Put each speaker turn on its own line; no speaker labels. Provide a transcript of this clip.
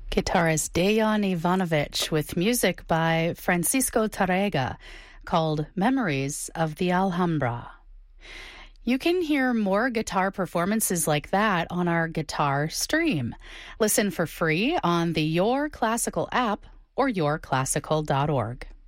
Guitarist Dejan Ivanovic with music by Francisco Tarrega called Memories of the Alhambra. You can hear more guitar performances like that on our guitar stream. Listen for free on the Your Classical app or yourclassical.org.